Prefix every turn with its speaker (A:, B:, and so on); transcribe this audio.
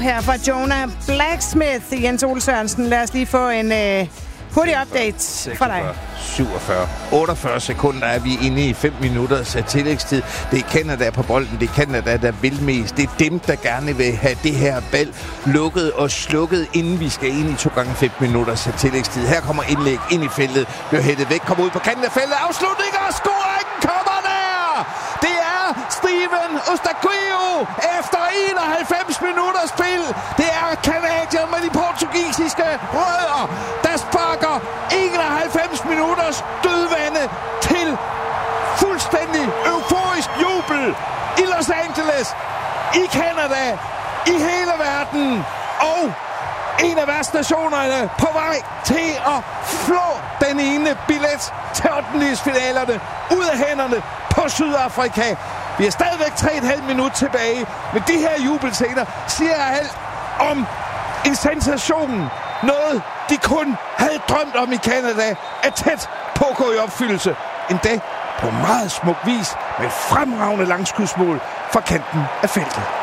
A: Her fra Jonah Blacksmith, Jens Ole Sørensen. Lad os lige få en hurtig update fra dig.
B: 47, 48 sekunder er vi inde i 5 minutters tillægstid. Det er Canada på bolden, det er Canada, der vil mest. Det er dem, der gerne vil have det her bal lukket og slukket, inden vi skal ind i 2x5 minutters tillægstid. Her kommer indlæg ind i feltet, bliver hættet væk, kommer ud på kanten af feltet, afslutning og scoringen kommer der! Det er Steven Eustaquio efter 91 minutters spil. Det er Canadier med de portugisiske rødder, der sparker 91 minutters dødvande til fuldstændig euforisk jubel i Los Angeles, i Canada, i hele verden, og en af værtsnationerne på vej til at flå den ene billet til 8-finalerne ud af hænderne på Sydafrika. Vi har stadigvæk 3,5 minutter tilbage, men de her jubelscener siger alt om en sensation. Noget, de kun havde drømt om i Canada, er tæt på at gå i opfyldelse. Endda på meget smuk vis med fremragende langskudsmål fra kanten af feltet.